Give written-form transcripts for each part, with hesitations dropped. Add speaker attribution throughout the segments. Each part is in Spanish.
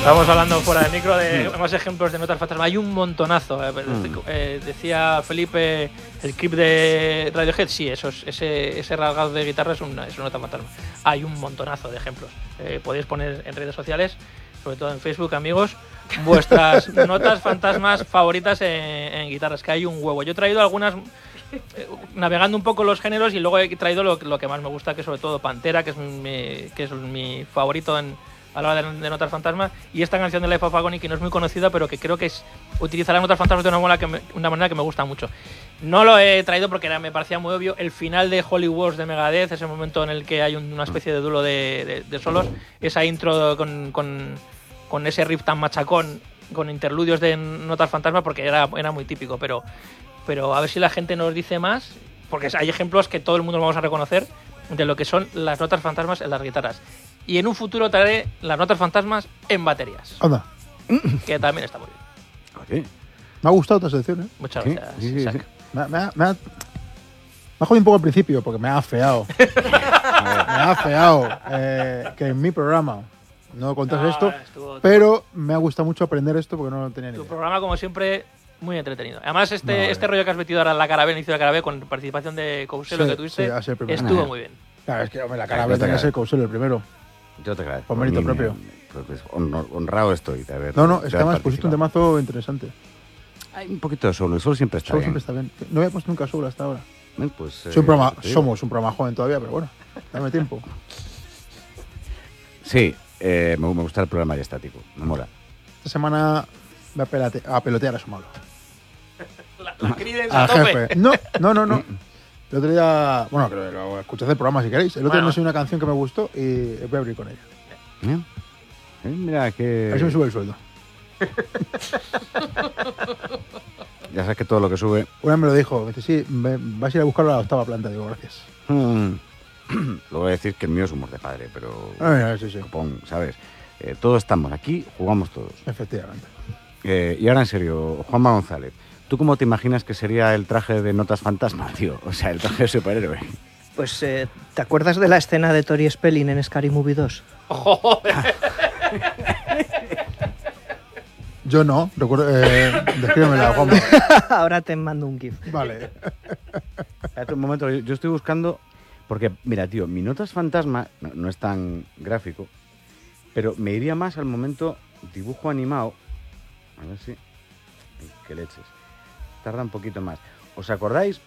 Speaker 1: Estábamos hablando fuera del micro de más ejemplos de notas fantasma. Hay un montonazo. Decía Felipe, el clip de Radiohead, sí, ese rasgado de guitarra es una nota fantasma. Hay un montonazo de ejemplos. Podéis poner en redes sociales, sobre todo en Facebook, amigos, vuestras notas fantasmas favoritas en guitarras, que hay un huevo. Yo he traído algunas navegando un poco los géneros y luego he traído lo que más me gusta, que es sobre todo Pantera, que es mi favorito a la hora de notas fantasmas, y esta canción de Life of Agony, que no es muy conocida, pero que creo que utiliza las notas fantasmas de una manera que me gusta mucho. No lo he traído porque me parecía muy obvio. El final de Holy Wars de Megadeth, ese momento en el que hay una especie de duelo de solos, esa intro con ese riff tan machacón, con interludios de notas fantasmas, porque era muy típico, pero a ver si la gente nos dice más, porque hay ejemplos que todo el mundo vamos a reconocer de lo que son las notas fantasmas en las guitarras. Y en un futuro traeré las notas fantasmas en baterías.
Speaker 2: Anda.
Speaker 1: Que también está muy bien.
Speaker 3: Oye,
Speaker 2: Me ha gustado esta sección, ¿eh?
Speaker 1: Muchas gracias, Isaac.
Speaker 2: Me ha jodido un poco al principio porque me ha afeado. Me ha afeado que en mi programa no contas esto, pero me ha gustado mucho aprender esto porque no lo tenía ni idea.
Speaker 1: Tu programa, como siempre, muy entretenido. Además, este rollo que has metido ahora en la cara B, el inicio de la cara B, con participación de Couselo que tuviste, estuvo muy bien.
Speaker 2: Claro, es que la cara B tenía que ser Couselo el primero.
Speaker 3: yo te agradezco.
Speaker 2: Por mérito propio.
Speaker 3: Pues, honrado estoy de haber.
Speaker 2: No, es que además pusiste un temazo interesante.
Speaker 3: Hay un poquito de solo, el solo siempre está
Speaker 2: Soul
Speaker 3: bien.
Speaker 2: siempre está bien. No había puesto nunca Soul hasta ahora.
Speaker 3: Pues,
Speaker 2: Somos un programa joven todavía, pero bueno, dame tiempo.
Speaker 3: Sí, me gusta el programa ya estático, me mola.
Speaker 2: Esta semana voy a pelotear a su malo.
Speaker 1: La Creedence
Speaker 2: Al
Speaker 1: a tope.
Speaker 2: jefe. No. El otro día, bueno, que lo escuchad el programa si queréis. El otro día me enseñó una canción que me gustó y voy a abrir con ella.
Speaker 3: Mira que.
Speaker 2: A ver si me sube el sueldo.
Speaker 3: Ya sabes que todo lo que sube.
Speaker 2: Una me lo dijo, me dice, sí, vas a ir a buscarlo a la 8ª planta. Digo, gracias.
Speaker 3: Lo voy a decir que el mío es humor de padre, pero.
Speaker 2: Sí.
Speaker 3: Copón, ¿sabes? Todos estamos aquí, jugamos todos.
Speaker 2: Efectivamente.
Speaker 3: Y ahora en serio, Juanma González, ¿tú cómo te imaginas que sería el traje de Notas Fantasma, tío? O sea, el traje de superhéroe.
Speaker 4: Pues, ¿te acuerdas de la escena de Tori Spelling en Scary Movie 2?
Speaker 2: Yo no, recuerdo. Descríbemela, Juanma.
Speaker 4: Ahora te mando un GIF.
Speaker 2: Vale.
Speaker 3: Espérate un momento, yo estoy buscando. Porque, mira, tío, mi Notas Fantasma no es tan gráfico, pero me iría más al momento dibujo animado. A ver si. Qué leches. Tarda un poquito más. ¿Os acordáis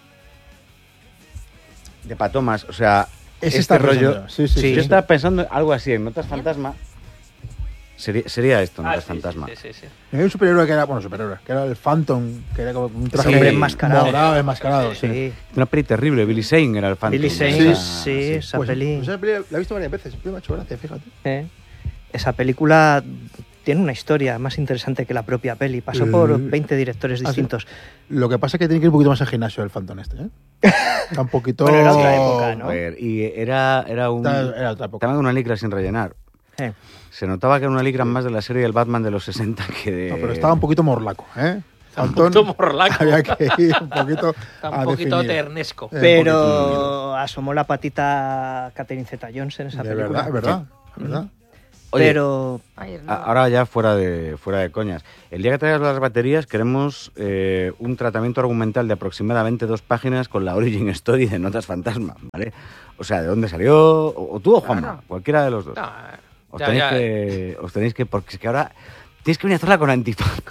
Speaker 3: de Patomas? O sea, este rollo.
Speaker 2: Sí.
Speaker 3: Yo estaba pensando algo así en Notas Fantasma. Sería esto, Notas Fantasma.
Speaker 1: Sí.
Speaker 2: Había un superhéroe que era el Phantom, que era como un traje
Speaker 4: enmascarado.
Speaker 2: enmascarado. Sí.
Speaker 3: Una peli terrible, Billy Zane era el Phantom.
Speaker 4: Billy Zane, esa
Speaker 2: Pues,
Speaker 4: peli.
Speaker 2: esa peli la he visto varias veces, siempre me ha hecho gracia, fíjate.
Speaker 4: Esa película tiene una historia más interesante que la propia peli. Pasó por 20 directores distintos.
Speaker 2: Lo que pasa es que tiene que ir un poquito más al gimnasio el Phantom este, ¿eh? Está un poquito...
Speaker 4: Bueno, era otra época, ¿no?
Speaker 3: Y era
Speaker 2: Era otra época.
Speaker 3: Estaba de una licra sin rellenar. Se notaba que era una licra más de la serie del Batman de los 60 que de...
Speaker 2: No, pero estaba un poquito morlaco, ¿eh?
Speaker 1: Un poquito morlaco.
Speaker 2: Había que ir un poquito
Speaker 1: un poquito ternesco.
Speaker 4: Pero asomó la patita Catherine Zeta-Jones en esa película.
Speaker 2: Es verdad.
Speaker 3: Oye,
Speaker 4: pero
Speaker 3: ahora ya fuera de coñas. El día que traigas las baterías queremos un tratamiento argumental de aproximadamente 2 páginas con la origin story de Notas Fantasma, ¿vale? O sea, de dónde salió, o tú o Juanma, cualquiera de los dos. Os tenéis que, porque es que ahora tienes que venir a hacerla con Antifaz.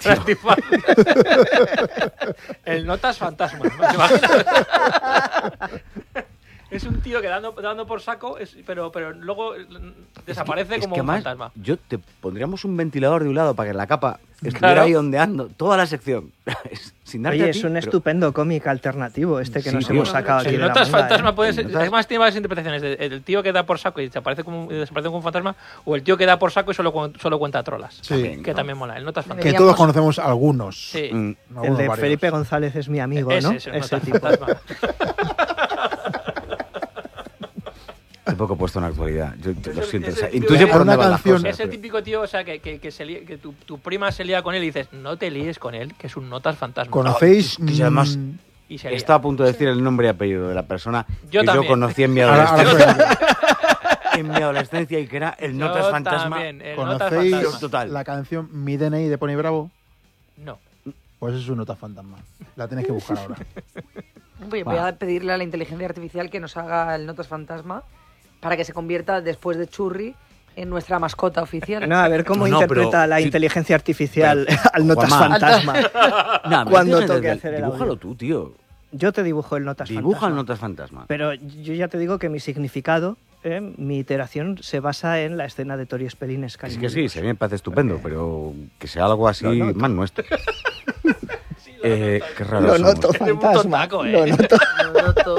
Speaker 1: El Notas Fantasma, ¿te imaginas? Es un tío que dando por saco, pero luego desaparece como un fantasma.
Speaker 3: Pondríamos un ventilador de un lado para que la capa estuviera ahí ondeando toda la sección. Sin darte
Speaker 4: oye,
Speaker 3: a ti,
Speaker 4: es un estupendo cómic alternativo que nos hemos sacado aquí de la
Speaker 1: Notas
Speaker 4: manga,
Speaker 1: Fantasma puede ser, además tiene varias interpretaciones. El tío que da por saco y desaparece como un fantasma, o el tío que da por saco y solo cuenta trolas.
Speaker 2: Sí,
Speaker 1: que también mola. El Notas Fantasma.
Speaker 2: Que todos conocemos algunos.
Speaker 1: Sí.
Speaker 4: El de Felipe González es mi amigo, ¿no?
Speaker 1: Ese tipo.
Speaker 3: Un poco puesto en la actualidad. Yo lo siento. Intuye por dónde van las cosas.
Speaker 1: Es el típico tío, o sea, que tu prima se lía con él y dices, no te líes con él, que es un Notas Fantasma.
Speaker 2: ¿Conocéis?
Speaker 3: Que además estaba a punto de decir el nombre y apellido de la persona que yo conocí en mi adolescencia. en mi adolescencia y que era el
Speaker 1: Yo
Speaker 3: Notas Fantasma.
Speaker 1: también, el Notas
Speaker 2: ¿Conocéis
Speaker 1: Fantasma.
Speaker 3: Total.
Speaker 2: la canción Mi DNI de Pony Bravo?
Speaker 1: No.
Speaker 2: Pues es un Notas Fantasma. La tenéis que buscar ahora.
Speaker 5: Voy a pedirle a la inteligencia artificial que nos haga el Notas Fantasma para que se convierta, después de Churri, en nuestra mascota oficial.
Speaker 4: No, a ver cómo
Speaker 3: No,
Speaker 4: interpreta
Speaker 3: pero
Speaker 4: la
Speaker 3: sí-
Speaker 4: inteligencia artificial al Notas
Speaker 3: Juanma.
Speaker 4: Fantasma.
Speaker 3: Nah, me
Speaker 4: Cuando
Speaker 3: dices
Speaker 4: toque
Speaker 3: desde-
Speaker 4: hacer el
Speaker 3: Dibújalo
Speaker 4: audio.
Speaker 3: tú, tío.
Speaker 4: Yo te dibujo el Notas
Speaker 3: Dibuja el
Speaker 4: Fantasma.
Speaker 3: Notas Fantasma.
Speaker 4: Pero yo ya te digo que mi significado, mi iteración, se basa en la escena de Tori Spelling
Speaker 3: Es que sí, se me parece estupendo,
Speaker 4: Ok.
Speaker 3: pero que sea algo así
Speaker 4: Lo noto.
Speaker 3: más nuestro. Qué raro
Speaker 4: Lo
Speaker 3: somos.
Speaker 4: noto,
Speaker 1: Eres un
Speaker 4: fantasma.
Speaker 1: tontaco,
Speaker 4: Lo
Speaker 1: ¿eh?
Speaker 4: noto.
Speaker 5: Lo noto.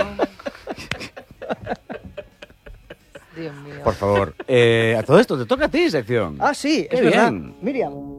Speaker 5: Dios mío.
Speaker 3: Por favor. A todo esto te toca a ti, sección.
Speaker 4: Ah, sí,
Speaker 3: Qué
Speaker 4: es verdad.
Speaker 3: bien.
Speaker 4: Miriam,